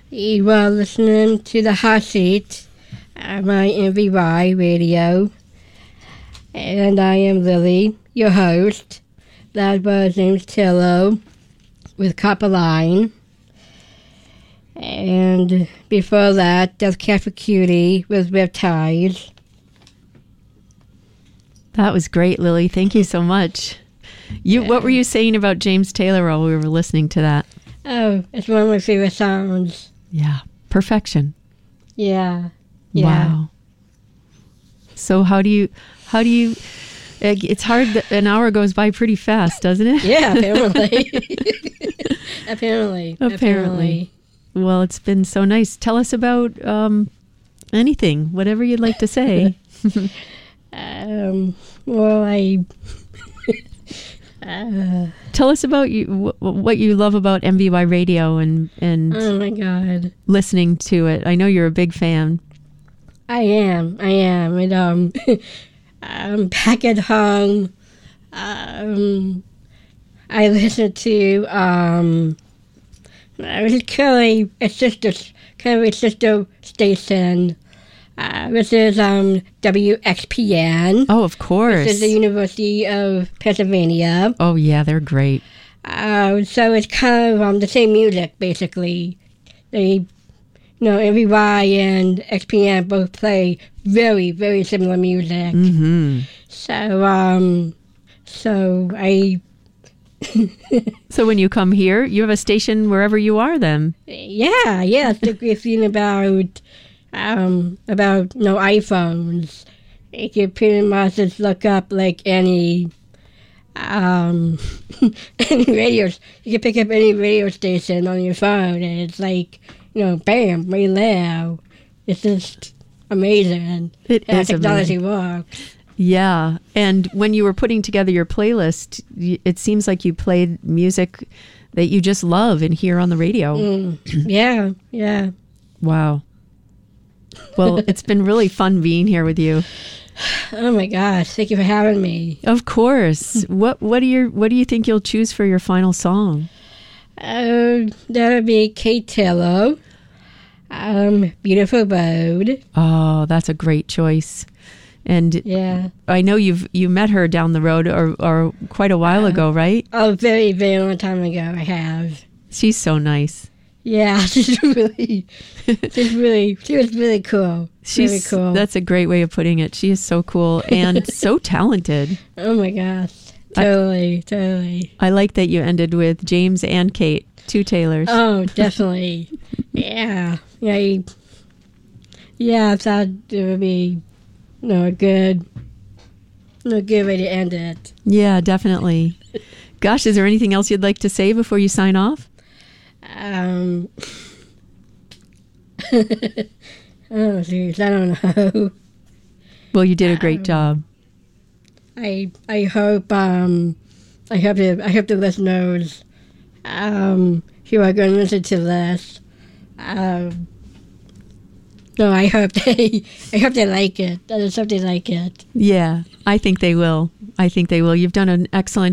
You are listening to the Hot Seat on my MVY radio. And I am Lily, your host. That was James Taylor with Copperline. And before that, Death Cab for Cutie with Riptides. That was great, Lily. Thank you so much. What were you saying about James Taylor while we were listening to that? Oh, it's one of my favorite songs. Yeah, perfection. Yeah. Wow. So how do you, it's hard that an hour goes by pretty fast, doesn't it? Yeah, apparently. Apparently. Well, it's been so nice. Tell us about anything, whatever you'd like to say. Tell us about what you love about MVY radio and oh my God, listening to it. I know you're a big fan. I am. And I'm back at home. I listen to it's kind of a sister station. This is WXPN. Oh, of course. This is the University of Pennsylvania. Oh, yeah, they're great. So it's kind of the same music, basically. They, MVY and XPN both play very, very similar music. Mm-hmm. So I... So when you come here, you have a station wherever you are then? Yeah, it's the great thing about iPhones. You can pretty much just look up like any any radios. You can pick up any radio station on your phone, and it's like, bam, right there. It's just amazing. It how is technology amazing. works. Yeah, and when you were putting together your playlist, it seems like you played music that you just love and hear on the radio. Yeah. Wow. Well, it's been really fun being here with you. Oh my gosh! Thank you for having me. Of course. What do you think you'll choose for your final song? That'll be Kate Taylor. Beautiful Road. Oh, that's a great choice. And yeah, I know you met her down the road or quite a while ago, right? Oh, very, very long time ago. I have. She's so nice. Yeah, she was really cool. Really cool. That's a great way of putting it. She is so cool and so talented. Oh my gosh. Totally. I like that you ended with James and Kate, two Taylors. Oh, definitely. Yeah. I thought it would be a good way to end it. Yeah, definitely. Gosh, is there anything else you'd like to say before you sign off? Oh, geez, I don't know. Well, you did a great job. I hope the listeners who are going to listen to this, I hope they like it. I just hope they like it. Yeah, I think they will. You've done an excellent